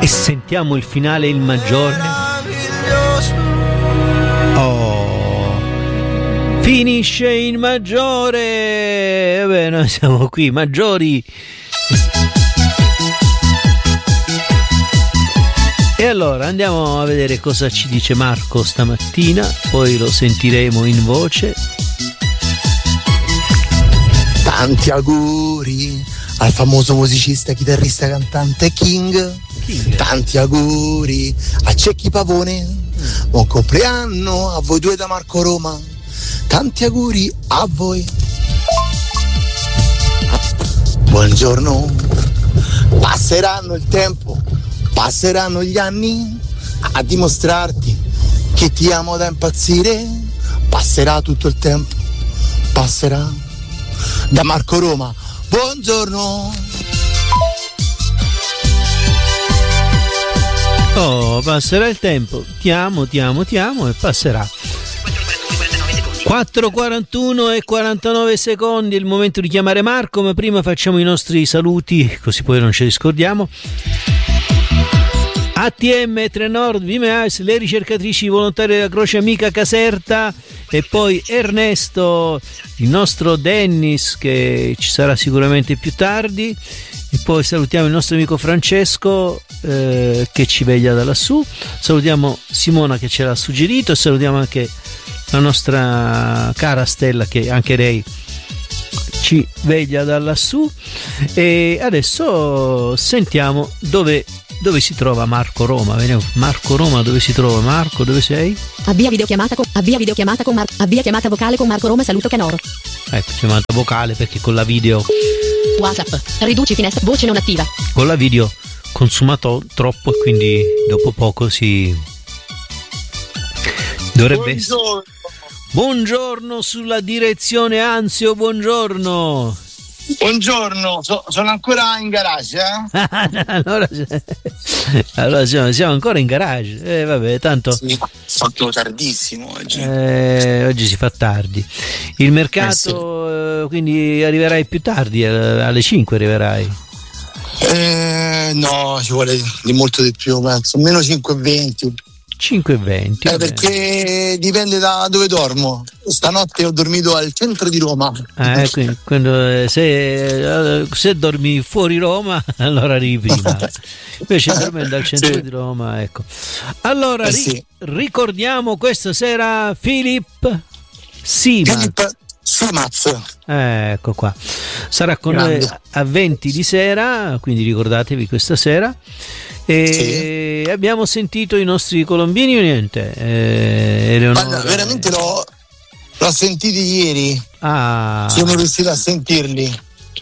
sentiamo il finale, il maggiore. Oh, finisce in maggiore. Vabbè, noi siamo qui maggiori. E allora andiamo a vedere cosa ci dice Marco stamattina, poi lo sentiremo in voce. Tanti auguri al famoso musicista, chitarrista, cantante King. Tanti auguri a Cecchi Pavone. Buon compleanno a voi due da Marco Roma. Tanti auguri a voi. Buongiorno. Passeranno il tempo, passeranno gli anni a dimostrarti che ti amo da impazzire. Passerà tutto il tempo, passerà. Da Marco Roma, buongiorno. Oh, passerà il tempo, ti amo e passerà. 4:41 e 49 secondi, è il momento di chiamare Marco, ma prima facciamo i nostri saluti, così poi non ce li scordiamo. ATM Trenord, Vimeas, le ricercatrici volontarie della Croce Amica Caserta, e poi Ernesto, il nostro Dennis, che ci sarà sicuramente più tardi, e poi salutiamo il nostro amico Francesco che ci veglia da lassù, salutiamo Simona che ce l'ha suggerito, e salutiamo anche la nostra cara Stella che anche lei ci veglia da lassù. E adesso sentiamo dove si trova Marco Roma. Vediamo Marco Roma, dove si trova Marco? Dove sei? Avvia videochiamata con Marco. Avvia chiamata vocale con Marco Roma, saluto Canoro. Ecco, chiamata vocale perché con la video WhatsApp, riduci finestra, voce non attiva. Con la video consuma troppo e quindi dopo poco si dovrebbe essere. Buongiorno sulla direzione Anzio, buongiorno. Buongiorno, sono ancora in garage, allora siamo ancora in garage. Vabbè, tanto sì, fatto tardissimo oggi. Oggi si fa tardi. Il mercato, quindi arriverai più tardi, alle 5 arriverai. No, ci vuole di molto di più, penso, meno 5:20. 5:20. Perché dipende da dove dormo. Stanotte ho dormito al centro di Roma. Quindi, se dormi fuori Roma, allora arrivi prima. Invece dormendo al centro di Roma, ecco. Allora ricordiamo questa sera Filippo Simaz. Ecco qua. Sarà con noi a 20 di sera, quindi ricordatevi questa sera. E abbiamo sentito i nostri colombini o niente? Guarda, veramente l'ho sentiti ieri. Sono riuscito a sentirli.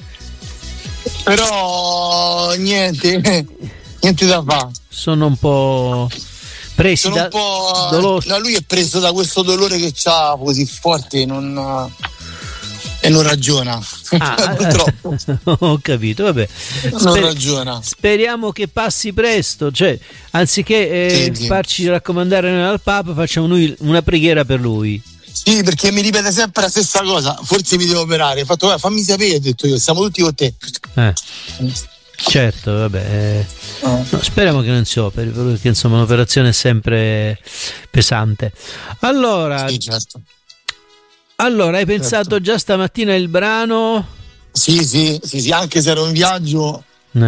Però niente da fare. Sono un po' presi da dolore. No, lui è preso da questo dolore che c'ha così forte e non ragiona. Purtroppo. Ho capito, vabbè. Non ragiona. Speriamo che passi presto, cioè anziché farci raccomandare noi al Papa, facciamo noi una preghiera per lui. Sì, perché mi ripete sempre la stessa cosa, forse mi devo operare. Ho fatto, fammi sapere, ho detto io, siamo tutti con te. Certo, vabbè. No, speriamo che non si operi, perché insomma un'operazione è sempre pesante. Allora, certo. Allora, hai pensato già stamattina il brano? Sì, anche se ero in viaggio,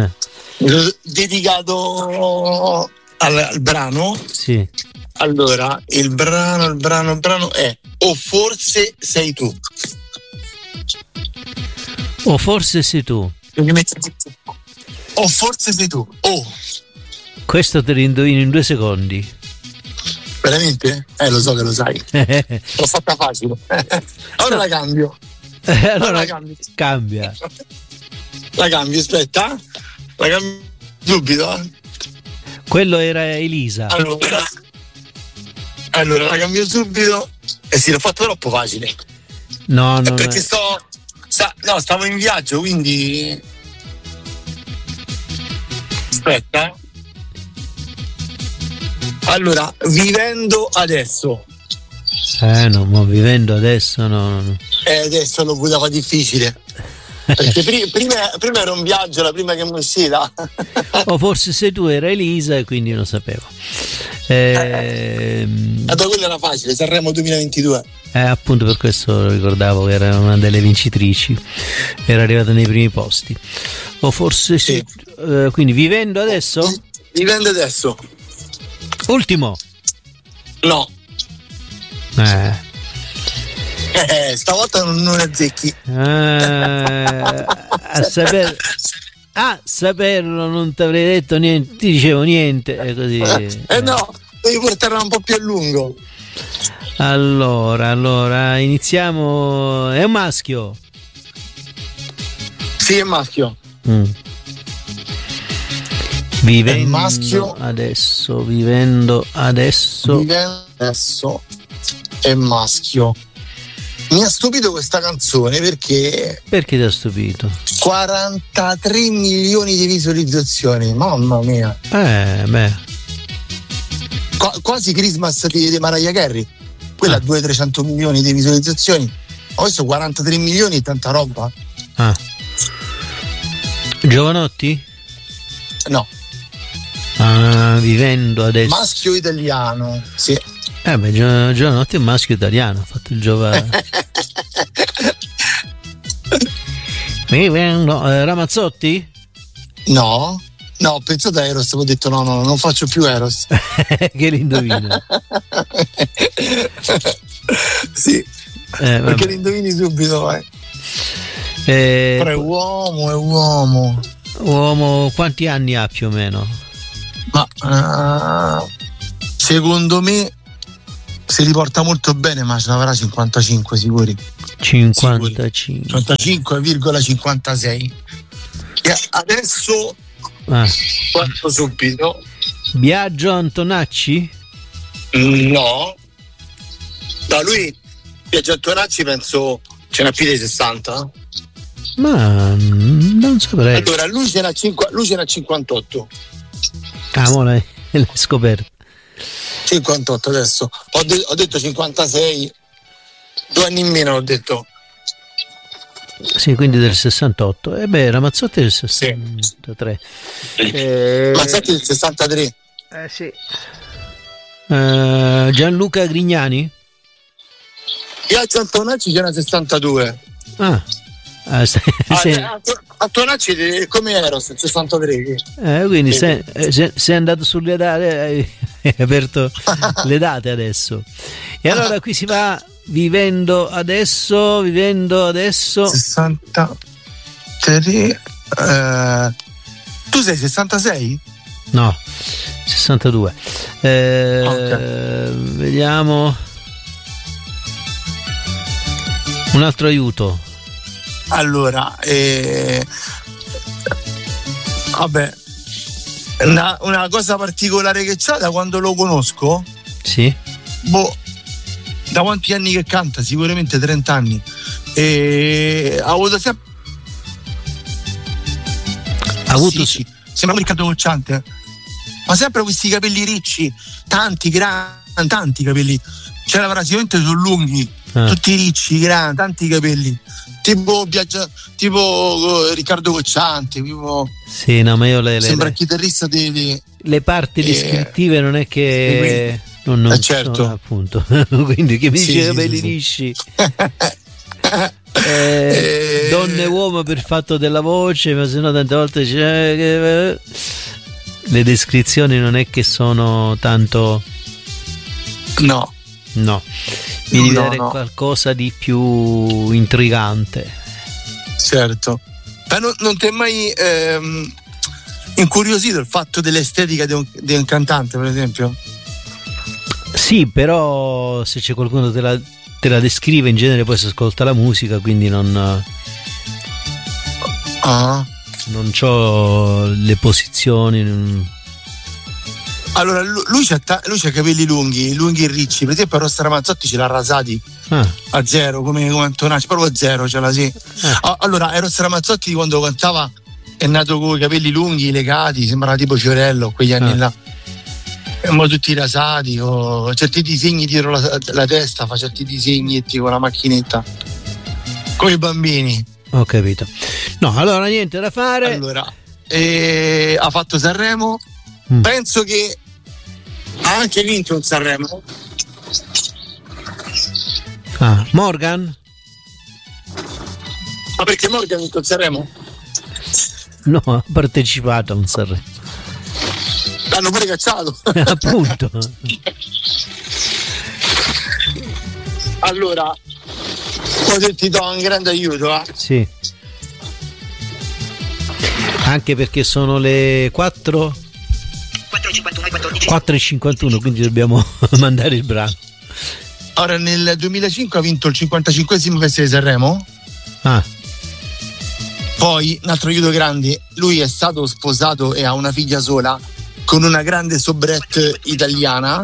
dedicato al brano. Sì. Allora, il brano è O forse sei tu. O forse sei tu. O forse sei tu. Questo te lo indovino in 2 secondi. Veramente? Lo so che lo sai. L'ho fatta facile. Ora la cambio. Allora cambia. La cambio, aspetta. La cambio subito. Quello era Elisa. Allora la cambio subito. Sì, l'ho fatto troppo facile. No, perché stavo in viaggio, quindi aspetta. Allora, vivendo adesso. No, ma vivendo adesso no. Adesso lo buttava difficile. Perché prima era un viaggio, la prima che mi è uscita. O forse sei tu, era Elisa e quindi lo sapevo. Quella era facile, Sanremo 2022. Appunto per questo ricordavo che era una delle vincitrici, era arrivata nei primi posti. O forse sì. Quindi Vivendo adesso? Vivendo adesso. Ultimo. No. Stavolta non azzecchi. A saperlo non ti avrei detto niente, ti dicevo niente, così. No, devi portarla un po' più a lungo. Allora, iniziamo. È un maschio? Sì, è maschio. Vivendo è maschio. Vivendo adesso è maschio. Mi ha stupito questa canzone perché ti ha stupito? 43 milioni di visualizzazioni, mamma mia. Quasi Christmas di Mariah Carey. Quella ha 200-300 milioni di visualizzazioni. Ma questo 43 milioni è tanta roba. Giovanotti? No. Vivendo adesso. Maschio italiano, sì. Giovanotti è un maschio italiano, ha fatto il giovane. Vivendo. Ramazzotti? No, ho pensato a Eros, ho detto no, non faccio più Eros. Che l'indovina. Sì, perché l'indovini subito. Però è uomo. Uomo, quanti anni ha più o meno? Ma secondo me si riporta molto bene, ma ce l'avrà 55 sicuri. 55,56. E adesso guardo subito. Biagio Antonacci? No, lui Biagio Antonacci penso ce n'ha più di 60. Ma non saprei. Allora lui ce n'ha 58. L'hai scoperto. 58 adesso. Ho detto 56, 2 anni in meno ho detto. Sì, quindi del 68. Ramazzotti è del 63. Ramazzotti del 63. Sì. Gianluca Grignani? Biagio Antonacci ce n'ha 62. Antonacci è come Eros, 63. Quindi sei andato sulle date, hai aperto le date adesso. E allora qui si va vivendo adesso 63. Tu sei 66? No, 62. Okay. Vediamo un altro aiuto. Allora, vabbè, una cosa particolare che c'ha da quando lo conosco? Sì. Da quanti anni che canta? Sicuramente 30 anni. E ha avuto sempre. Sì, sembra un Riccardo Cocciante, ma sempre questi capelli ricci, tanti capelli. C'era praticamente sono lunghi, tutti ricci, grandi, tanti capelli. Tipo Riccardo Cocciante, sì, no, ma io sembra il chitarrista le parti descrittive non è che non certo. Sono, appunto. Quindi che mi dice capelli lisci. Donna e uomo per fatto della voce, ma se no tante volte le descrizioni non è che sono tanto. No. Mi devi dare qualcosa di più intrigante. Certo. Ma non ti è mai incuriosito il fatto dell'estetica di un cantante, per esempio? Sì, però se c'è qualcuno te la descrive, in genere poi si ascolta la musica, quindi non c'ho le posizioni. Allora lui c'ha capelli lunghi e ricci, per esempio Rossa Ramazzotti ce l'ha rasati a zero come Antonacci, proprio a zero ce l'ha, sì. Allora Rossa Ramazzotti quando cantava è nato con i capelli lunghi, legati, sembrava tipo Fiorello quegli anni là, ma tutti rasati, certi disegni dietro la testa, fa certi disegni tipo la macchinetta con i bambini. Ho capito. No, allora niente da fare. Allora, ha fatto Sanremo. Penso che ha anche vinto un Sanremo. Morgan? Ma perché Morgan ha vinto il Sanremo? No, ha partecipato a un Sanremo. L'hanno pure cacciato. Appunto. Allora, ti do un grande aiuto. Sì. Anche perché sono le 4:51, quindi dobbiamo mandare il brano. Ora, nel 2005 ha vinto il 55esimo Festival di Sanremo. Poi, un altro aiuto grande, lui è stato sposato e ha una figlia sola con una grande soubrette italiana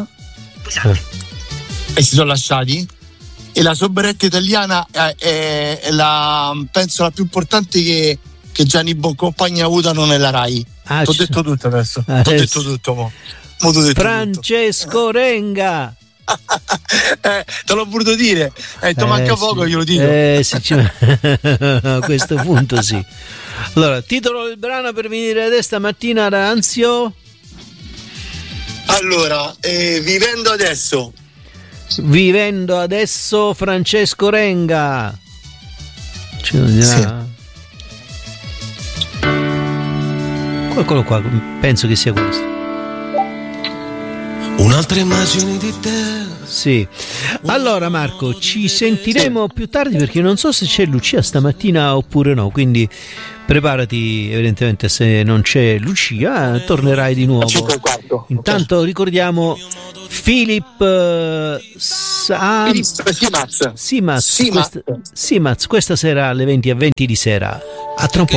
e si sono lasciati. E la soubrette italiana è penso la più importante che Gianni Boncompagni ha avuto nella Rai. T'ho detto tutto adesso. T'ho detto tutto, mo. Francesco tutto. Renga. Te l'ho voluto dire. Manca poco, glielo dico. A questo punto sì. Allora, titolo del brano per venire da stamattina da Anzio. Allora, Vivendo adesso, Francesco Renga. Eccolo qua, penso che sia questo. Un'altra immagine di te. Sì. Allora Marco, ci sentiremo più tardi perché non so se c'è Lucia stamattina oppure no, quindi preparati, evidentemente se non c'è Lucia tornerai di nuovo. Intanto ricordiamo Philip Simaz questa sera alle 20:20 di sera. A tra un po'.